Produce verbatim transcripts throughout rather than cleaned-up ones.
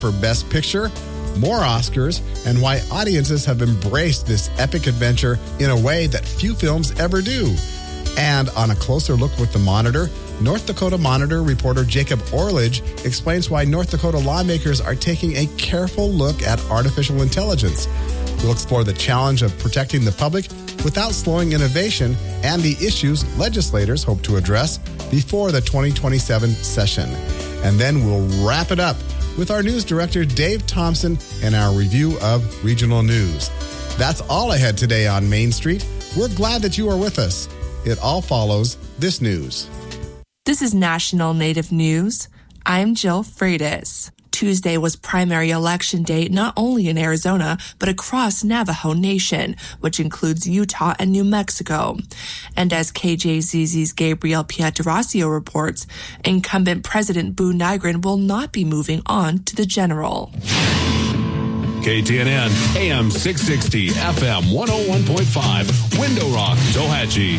for Best Picture, more Oscars, and why audiences have embraced this epic adventure in a way that few films ever do. And on a closer look with the Monitor, North Dakota Monitor reporter Jacob Orledge explains why North Dakota lawmakers are taking a careful look at artificial intelligence. We'll explore the challenge of protecting the public without slowing innovation and the issues legislators hope to address before the twenty twenty-seven session. And then we'll wrap it up with our news director, Dave Thompson, and our review of regional news. That's all ahead today on Main Street. We're glad that you are with us. It all follows this news. This is National Native News. I'm Jill Freitas. Tuesday was primary election day not only in Arizona, but across Navajo Nation, which includes Utah and New Mexico. And as K J Z Z's Gabriel Pietrasio reports, incumbent President Boo Nygren will not be moving on to the general. K T N N, A M six sixty, F M one oh one point five, Window Rock, Tohatchee.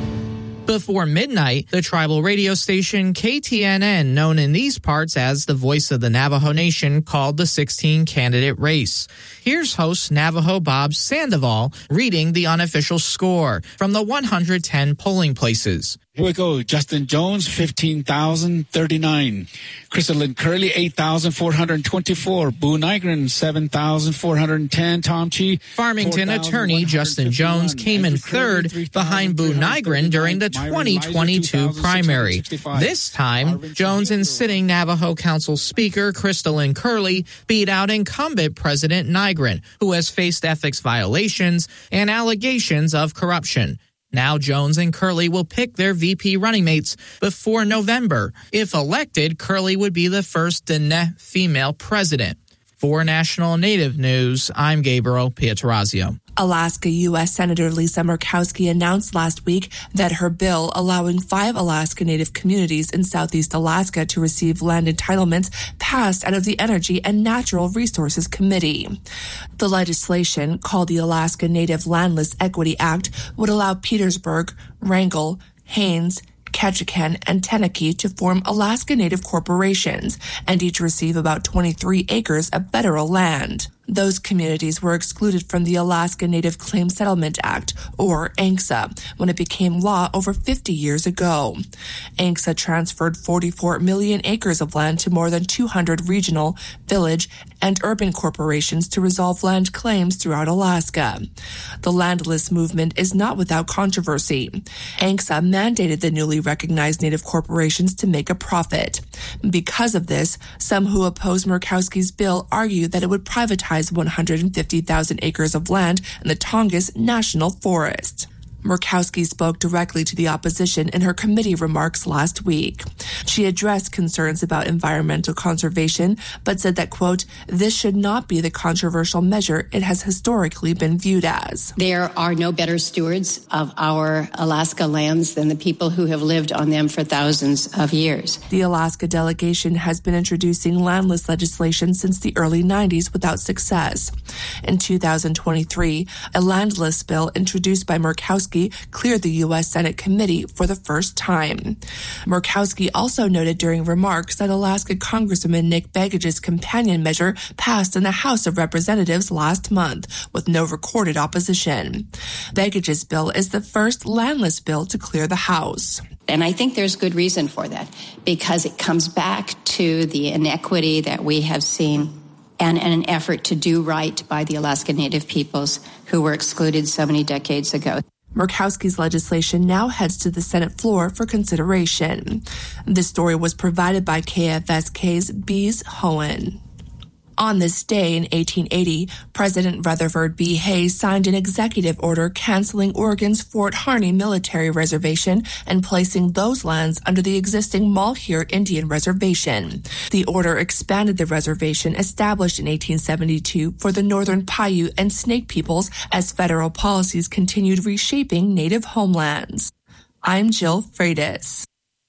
Before midnight, the tribal radio station K T N N, known in these parts as the voice of the Navajo Nation, called the sixteen-candidate race. Here's host Navajo Bob Sandoval reading the unofficial score from the one hundred ten polling places. Here we go. Justin Jones, fifteen thousand thirty-nine. Crystalline Curley, eight thousand four hundred twenty-four. Boo Nygren, seven thousand four hundred ten. Tom Chi. Farmington attorney Justin Jones came in third behind Boo Nygren during the twenty twenty-two primary. This time, Jones and sitting Navajo Council Speaker Crystalline Curley beat out incumbent President Nygren, who has faced ethics violations and allegations of corruption. Now Jones and Curley will pick their V P running mates before November. If elected, Curley would be the first Diné female president. For National Native News, I'm Gabriel Pietrasio. Alaska U S Senator Lisa Murkowski announced last week that her bill allowing five Alaska Native communities in southeast Alaska to receive land entitlements passed out of the Energy and Natural Resources Committee. The legislation, called the Alaska Native Landless Equity Act, would allow Petersburg, Wrangell, Haines, Ketchikan, and Tenakee to form Alaska Native corporations and each receive about twenty-three acres of federal land. Those communities were excluded from the Alaska Native Claims Settlement Act, or A N C S A, when it became law over fifty years ago. A N C S A transferred forty-four million acres of land to more than two hundred regional, village, and urban corporations to resolve land claims throughout Alaska. The landless movement is not without controversy. A N C S A mandated the newly recognized Native corporations to make a profit. Because of this, some who oppose Murkowski's bill argue that it would privatize one hundred fifty thousand acres of land in the Tongass National Forest. Murkowski spoke directly to the opposition in her committee remarks last week. She addressed concerns about environmental conservation, but said that, quote, this should not be the controversial measure it has historically been viewed as. There are no better stewards of our Alaska lands than the people who have lived on them for thousands of years. The Alaska delegation has been introducing landless legislation since the early nineties without success. In two thousand twenty-three, a landless bill introduced by Murkowski cleared the U S Senate committee for the first time. Murkowski also noted during remarks that Alaska Congresswoman Nick Begich's companion measure passed in the House of Representatives last month with no recorded opposition. Begich's bill is the first landless bill to clear the House. And I think there's good reason for that, because it comes back to the inequity that we have seen and, and an effort to do right by the Alaska Native peoples who were excluded so many decades ago. Murkowski's legislation now heads to the Senate floor for consideration. This story was provided by K F S K's Bees Hohen. On this day in eighteen eighty, President Rutherford B. Hayes signed an executive order canceling Oregon's Fort Harney Military Reservation and placing those lands under the existing Malheur Indian Reservation. The order expanded the reservation established in eighteen seventy-two for the Northern Paiute and Snake peoples as federal policies continued reshaping native homelands. I'm Jill Freitas.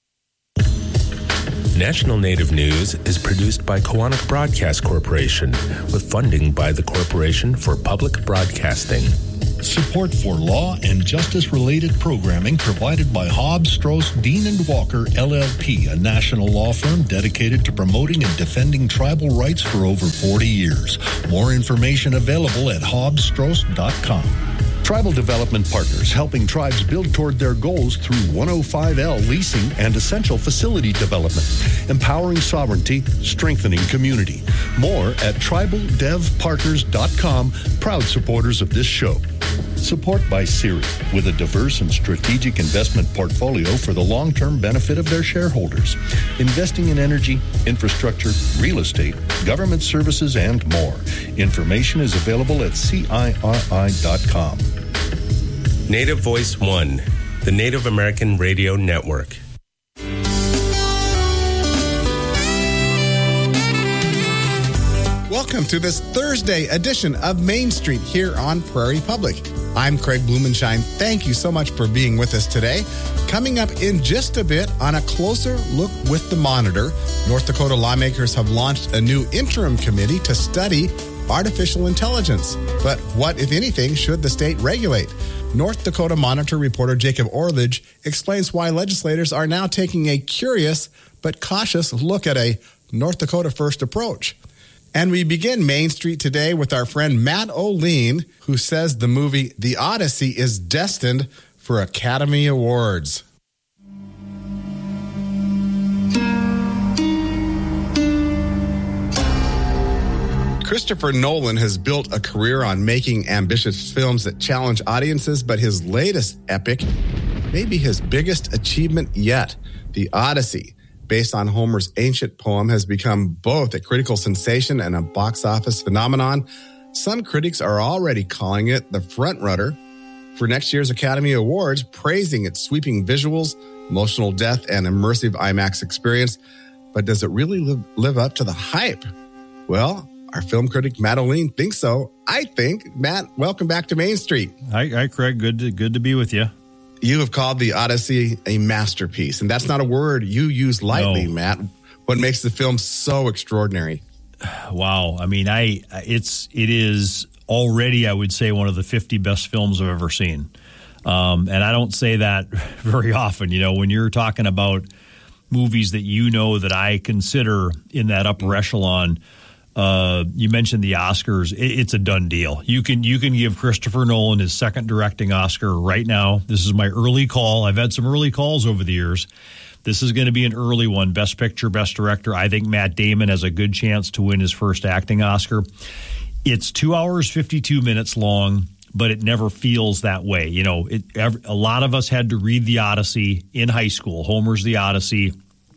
National Native News is produced by Koahnic Broadcast Corporation with funding by the Corporation for Public Broadcasting. Support for law and justice-related programming provided by Hobbs, Strauss, Dean and Walker, L L P, a national law firm dedicated to promoting and defending tribal rights for over forty years. More information available at hobbs strauss dot com. Tribal Development Partners, helping tribes build toward their goals through one oh five L leasing and essential facility development. Empowering sovereignty, strengthening community. More at tribal dev partners dot com, proud supporters of this show. Support by Siri, with a diverse and strategic investment portfolio for the long-term benefit of their shareholders. Investing in energy, infrastructure, real estate, government services, and more. Information is available at C I R I dot com. Native Voice One, the Native American Radio Network. Welcome to this Thursday edition of Main Street here on Prairie Public. I'm Craig Blumenshine. Thank you so much for being with us today. Coming up in just a bit, on a closer look with the Monitor, North Dakota lawmakers have launched a new interim committee to study artificial intelligence. But what, if anything, should the state regulate? North Dakota Monitor reporter Jacob Orledge explains why legislators are now taking a curious but cautious look at a North Dakota first approach. And we begin Main Street today with our friend Matt O'Lean, who says the movie The Odyssey is destined for Academy Awards. Christopher Nolan has built a career on making ambitious films that challenge audiences, but his latest epic may be his biggest achievement yet. The Odyssey, based on Homer's ancient poem, has become both a critical sensation and a box office phenomenon. Some critics are already calling it the frontrunner for next year's Academy Awards, praising its sweeping visuals, emotional depth, and immersive IMAX experience. But does it really live, live up to the hype? Well, our film critic Matt O'Lean thinks so. I think. Matt, welcome back to Main Street. Hi, hi Craig. Good to, good to be with you. You have called The Odyssey a masterpiece, and that's not a word you use lightly, no. Matt. What makes the film so extraordinary? Wow. I mean, I it's it is already, I would say, one of the fifty best films I've ever seen. Um, and I don't say that very often. You know, when you're talking about movies that you know that I consider in that upper echelon, Uh, you mentioned the Oscars. It, it's a done deal. You can you can give Christopher Nolan his second directing Oscar right now. This is my early call. I've had some early calls over the years. This is going to be an early one. Best Picture, Best Director. I think Matt Damon has a good chance to win his first acting Oscar. It's two hours, fifty-two minutes long, but it never feels that way. You know, it, a lot of us had to read The Odyssey in high school. Homer's The Odyssey.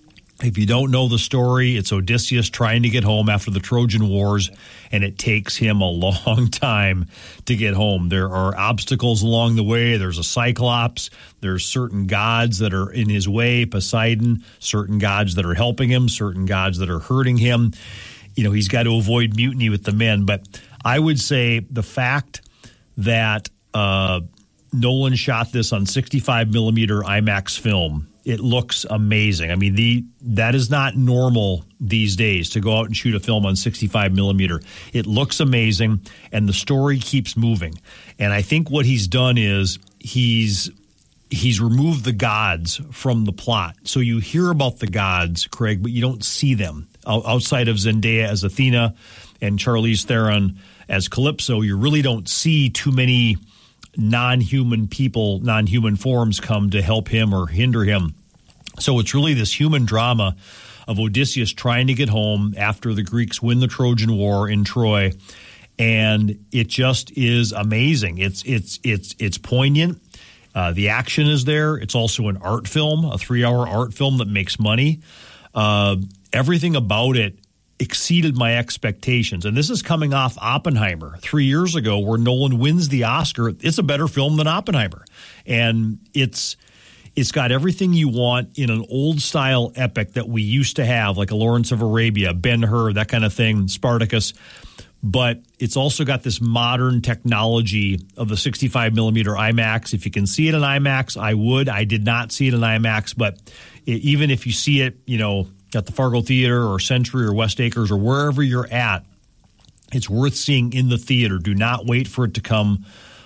If you don't know the story, it's Odysseus trying to get home after the Trojan Wars, and it takes him a long time to get home. There are obstacles along the way. There's a Cyclops. There's certain gods that are in his way, Poseidon, certain gods that are helping him, certain gods that are hurting him. You know, he's got to avoid mutiny with the men. But I would say the fact that uh, Nolan shot this on sixty-five millimeter IMAX film, it looks amazing. I mean, the that is not normal these days to go out and shoot a film on sixty-five millimeter. It looks amazing, and the story keeps moving. And I think what he's done is he's he's removed the gods from the plot. So you hear about the gods, Craig, but you don't see them. Outside of Zendaya as Athena and Charlize Theron as Calypso, you really don't see too many non-human people, non-human forms come to help him or hinder him. So it's really this human drama of Odysseus trying to get home after the Greeks win the Trojan War in Troy, and it just is amazing. It's it's it's it's poignant. Uh, the action is there. It's also an art film, a three-hour art film that makes money. Uh, everything about it exceeded my expectations. And this is coming off Oppenheimer three years ago, where Nolan wins the Oscar. It's a better film than Oppenheimer. And it's it's got everything you want in an old-style epic that we used to have, like a Lawrence of Arabia, Ben-Hur, that kind of thing, Spartacus. But it's also got this modern technology of the sixty-five millimeter IMAX. If you can see it in IMAX, I would. I did not see it in IMAX, but it, even if you see it, you know, at the Fargo Theater or Century or West Acres or wherever you're at, it's worth seeing in the theater. Do not wait for it to come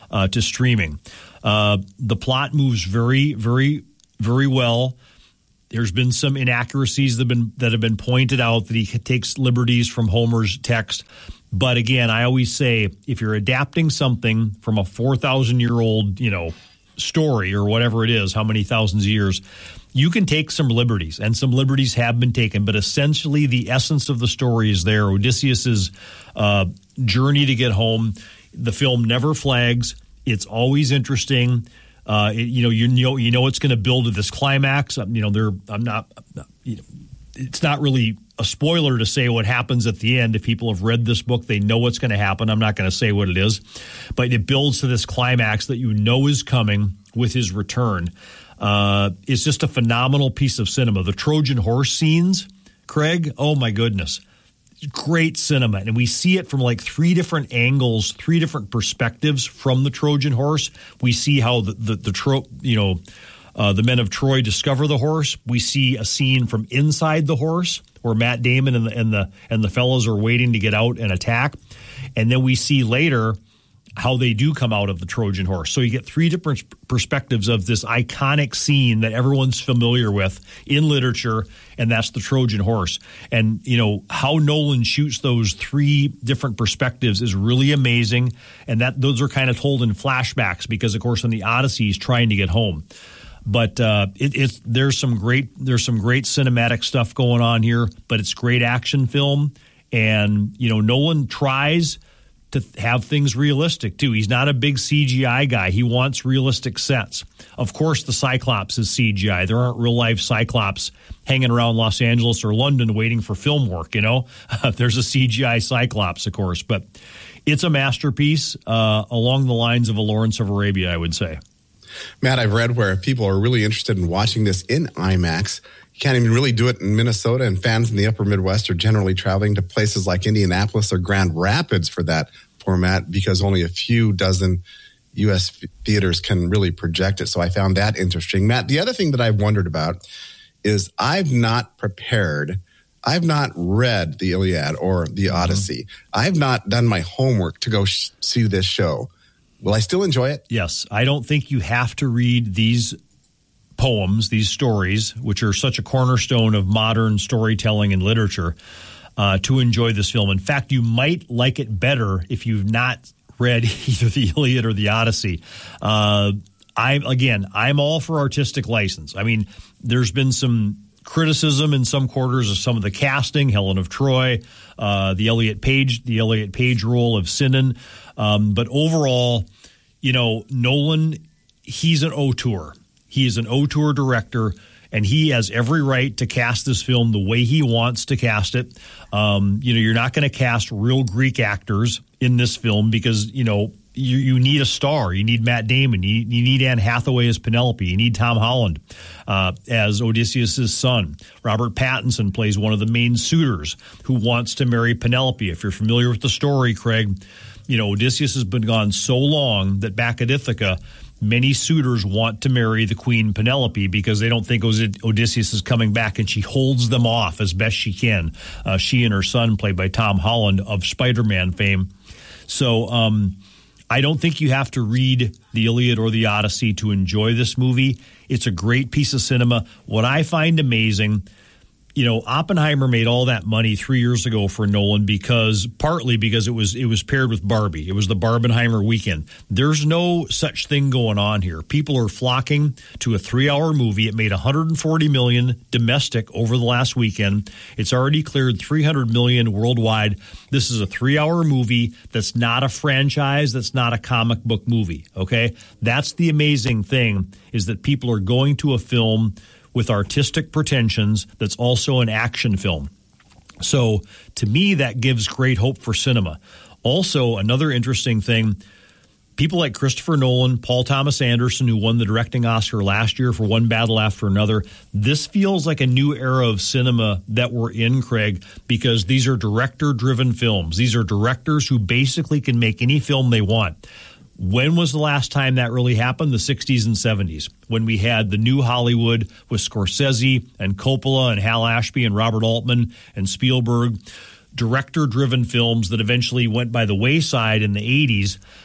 uh, to streaming. Uh, the plot moves very, very, very well. There's been some inaccuracies that have been that have been pointed out that he takes liberties from Homer's text. But again, I always say if you're adapting something from a four thousand year old, you know, story or whatever it is, how many thousands of years, you can take some liberties, and some liberties have been taken. But essentially, the essence of the story is there. Odysseus's uh, journey to get home. The film never flags. It's always interesting. Uh, it, you know, you know, you know, it's going to build to this climax. You know, there. I'm not. You know, it's not really a spoiler to say what happens at the end. If people have read this book, they know what's going to happen. I'm not going to say what it is, but it builds to this climax that you know is coming with his return. Uh, it's just a phenomenal piece of cinema. The Trojan horse scenes, Craig, oh my goodness. Great cinema. And we see it from like three different angles, three different perspectives from the Trojan horse. We see how the, the, the tro- you know, uh, the men of Troy discover the horse. We see a scene from inside the horse where Matt Damon and the, and the, and the fellows are waiting to get out and attack. And then we see later how they do come out of the Trojan horse. So you get three different perspectives of this iconic scene that everyone's familiar with in literature, and that's the Trojan horse. And, you know, how Nolan shoots those three different perspectives is really amazing, and that those are kind of told in flashbacks because, of course, in the Odyssey, he's trying to get home. But uh, it, it's there's some great there's some great cinematic stuff going on here, but it's great action film, and, you know, Nolan tries to have things realistic, too. He's not a big C G I guy. He wants realistic sets. Of course, the Cyclops is C G I. There aren't real-life Cyclops hanging around Los Angeles or London waiting for film work, you know? There's a C G I Cyclops, of course. But it's a masterpiece uh, along the lines of a Lawrence of Arabia, I would say. Matt, I've read where people are really interested in watching this in IMAX. You can't even really do it in Minnesota, and fans in the upper Midwest are generally traveling to places like Indianapolis or Grand Rapids for that format because only a few dozen U S theaters can really project it. So I found that interesting. Matt, the other thing that I've wondered about is I've not prepared, I've not read the Iliad or the Odyssey. Mm-hmm. I've not done my homework to go sh- see this show. Will I still enjoy it? Yes. I don't think you have to read these poems, these stories, which are such a cornerstone of modern storytelling and literature, uh, to enjoy this film. In fact, you might like it better if you've not read either the Iliad or the Odyssey. Uh, I again, I'm all for artistic license. I mean, there's been some criticism in some quarters of some of the casting, Helen of Troy, uh, the Elliot Page, the Elliot Page role of Sinan. Um, but overall, you know, Nolan, he's an auteur. He is an auteur director, and he has every right to cast this film the way he wants to cast it. Um, you know, you're not going to cast real Greek actors in this film because, you know, you, you need a star. You need Matt Damon. You, you need Anne Hathaway as Penelope. You need Tom Holland uh, as Odysseus' son. Robert Pattinson plays one of the main suitors who wants to marry Penelope. If you're familiar with the story, Craig, you know, Odysseus has been gone so long that back at Ithaca, many suitors want to marry the queen Penelope because they don't think Odysseus is coming back, and she holds them off as best she can. Uh, she and her son, played by Tom Holland of Spider-Man fame. So um, I don't think you have to read the Iliad or the Odyssey to enjoy this movie. It's a great piece of cinema. What I find amazing, you know, Oppenheimer made all that money three years ago for Nolan because partly because it was it was paired with Barbie. It was the Barbenheimer weekend. There's no such thing going on here. People are flocking to a three-hour movie. It made one hundred forty million dollars domestic over the last weekend. It's already cleared three hundred million dollars worldwide. This is a three-hour movie that's not a franchise, that's not a comic book movie, okay? That's the amazing thing, is that people are going to a film with artistic pretensions that's also an action film. So to me, that gives great hope for cinema. Also, another interesting thing, people like Christopher Nolan, Paul Thomas Anderson, who won the directing Oscar last year for One Battle After Another, this feels like a new era of cinema that we're in, Craig, because these are director-driven films. These are directors who basically can make any film they want. When was the last time that really happened? The sixties and seventies, when we had the new Hollywood with Scorsese and Coppola and Hal Ashby and Robert Altman and Spielberg, director-driven films that eventually went by the wayside in the eighties.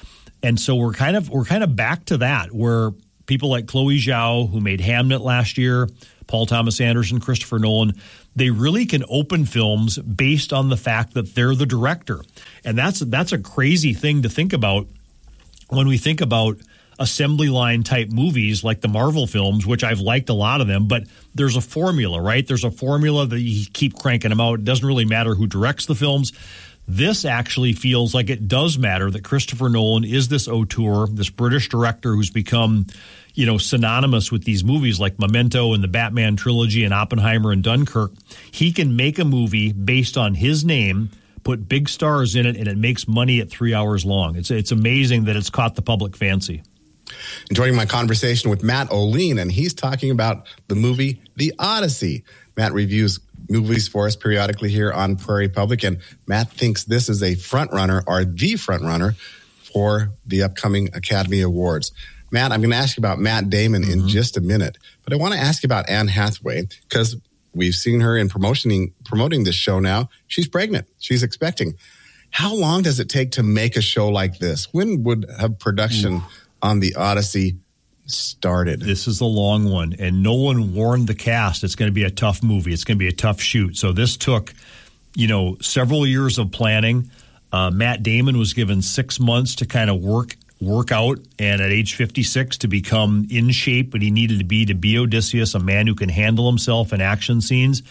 And so we're kind of we're kind of back to that, where people like Chloe Zhao, who made Hamnet last year, Paul Thomas Anderson, Christopher Nolan, they really can open films based on the fact that they're the director. And that's that's a crazy thing to think about when we think about assembly line type movies like the Marvel films, which I've liked a lot of them, but there's a formula, right? There's a formula that you keep cranking them out. It doesn't really matter who directs the films. This actually feels like it does matter that Christopher Nolan is this auteur, this British director who's become, you know, synonymous with these movies like Memento and the Batman trilogy and Oppenheimer and Dunkirk. He can make a movie based on his name, put big stars in it, and it makes money at three hours long. It's it's amazing that it's caught the public fancy. Joining my conversation with Matt O'Lean, and he's talking about the movie The Odyssey. Matt reviews movies for us periodically here on Prairie Public, and Matt thinks this is a front runner or the front runner for the upcoming Academy Awards. Matt, I'm going to ask you about Matt Damon mm-hmm. in just a minute, but I want to ask you about Anne Hathaway, because we've seen her in promoting promoting this show now. She's pregnant. She's expecting. How long does it take to make a show like this? When would have production mm. on The Odyssey started? This is a long one, and Nolan warned the cast it's going to be a tough movie. It's going to be a tough shoot. So this took, you know, several years of planning. Uh, Matt Damon was given six months to kind of work work out, and at age fifty-six to become in shape, but he needed to be to be Odysseus, a man who can handle himself in action scenes.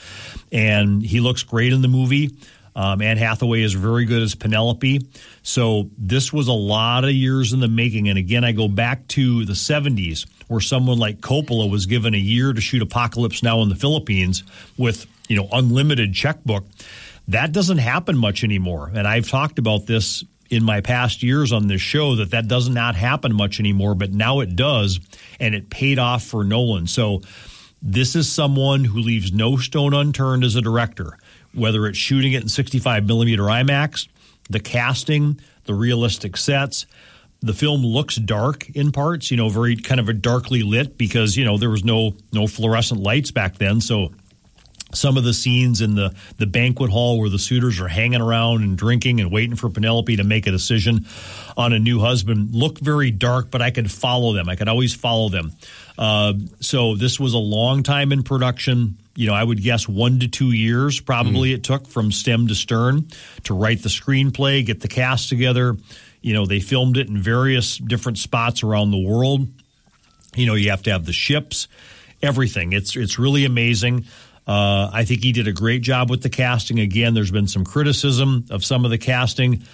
And he looks great in the movie. Um, Anne Hathaway is very good as Penelope. So this was a lot of years in the making. And again, I go back to the seventies where someone like Coppola was given a year to shoot Apocalypse Now in the Philippines with, you know, unlimited checkbook. That doesn't happen much anymore. And I've talked about this in my past years on this show, that that does not happen much anymore, but now it does, and it paid off for Nolan. So this is someone who leaves no stone unturned as a director. Whether it's shooting it in sixty-five millimeter IMAX, the casting, the realistic sets. The film looks dark in parts, you know, very kind of a darkly lit because, you know, there was no no fluorescent lights back then. So some of the scenes in the, the banquet hall where the suitors are hanging around and drinking and waiting for Penelope to make a decision on a new husband look very dark, but I could follow them. I could always follow them. Uh, so this was a long time in production. You know, I would guess one to two years probably mm. it took from stem to stern to write the screenplay, get the cast together. You know, they filmed it in various different spots around the world. You know, you have to have the ships, everything. It's it's really amazing. Uh, I think he did a great job with the casting. Again, there's been some criticism of some of the casting.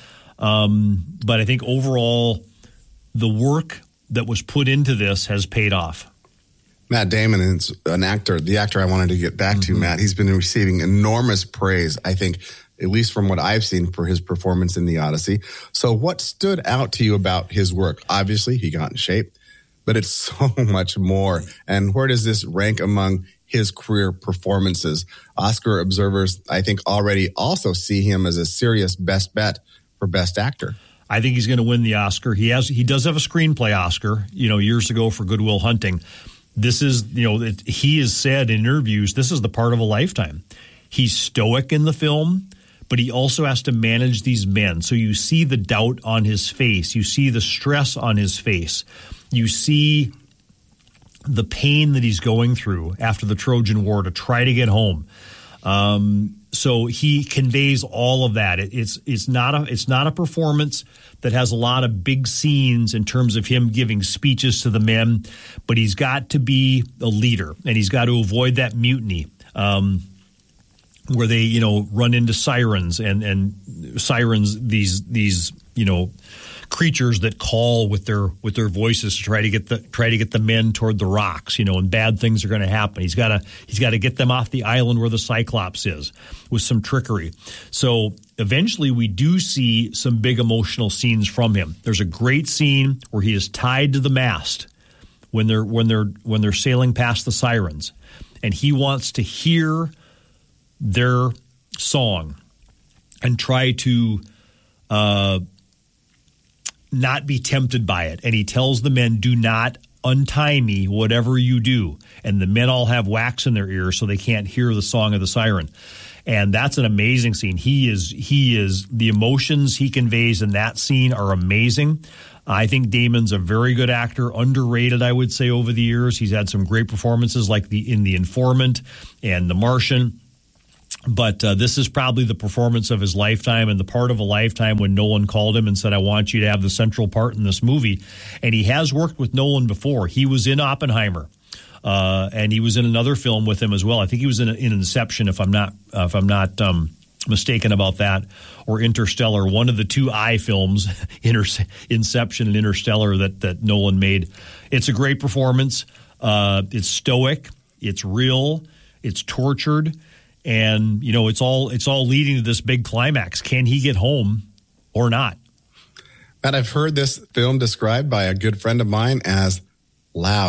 Um, but I think overall, the work that was put into this has paid off. Matt Damon is an actor, the actor I wanted to get back mm-hmm. to, Matt. He's been receiving enormous praise, I think, at least from what I've seen, for his performance in The Odyssey. So what stood out to you about his work? Obviously, he got in shape, but it's so much more. And where does this rank among his career performances? Oscar observers, I think, already also see him as a serious best bet for Best Actor. I think he's going to win the Oscar. He has, he does have a screenplay Oscar, you know, years ago for Good Will Hunting. This is, you know, it, he has said in interviews, this is the part of a lifetime. He's stoic in the film, but he also has to manage these men. So you see the doubt on his face. You see the stress on his face. You see the pain that he's going through after the Trojan War to try to get home. Um, so he conveys all of that. It, it's it's not a it's not a performance that has a lot of big scenes in terms of him giving speeches to the men, but he's got to be a leader and he's got to avoid that mutiny um, where they, you know, run into sirens and and sirens these these you know creatures that call with their with their voices to try to get the try to get the men toward the rocks, you know, and bad things are going to happen. He's got to he's got to get them off the island where the Cyclops is with some trickery. So eventually we do see some big emotional scenes from him. There's a great scene where he is tied to the mast when they're when they're when they're sailing past the sirens, and he wants to hear their song and try to uh not be tempted by it. And he tells the men, do not untie me, whatever you do. And the men all have wax in their ears so they can't hear the song of the siren. And that's an amazing scene. He is, he is, the emotions he conveys in that scene are amazing. I think Damon's a very good actor, underrated, I would say, over the years. He's had some great performances like the in The Informant and The Martian. But uh, this is probably the performance of his lifetime and the part of a lifetime when Nolan called him and said, I want you to have the central part in this movie. And he has worked with Nolan before. He was in Oppenheimer. Uh, and he was in another film with him as well. I think he was in, in Inception, if I'm not uh, if I'm not um, mistaken about that, or Interstellar, one of the two I films, Inter- Inception and Interstellar, that that Nolan made. It's a great performance. Uh, it's stoic. It's real. It's tortured, and you know it's all it's all leading to this big climax. Can he get home or not? And I've heard this film described by a good friend of mine as loud.